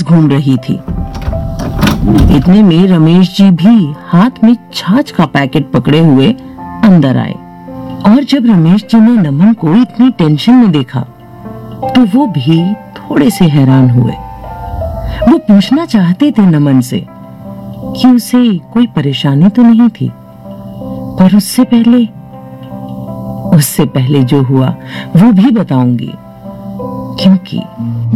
आसपास घूम रही थी। इतने में रमेश जी भी हाथ में छाछ का पैकेट पकड़े हुए अंदर आए, और जब रमेश जी ने नमन को इतनी टेंशन में देखा तो वो भी थोड़े से हैरान हुए। वो पूछना चाहते थे नमन से कि उसे कोई परेशानी तो नहीं थी, पर उससे पहले जो हुआ वो भी बताऊंगी, क्योंकि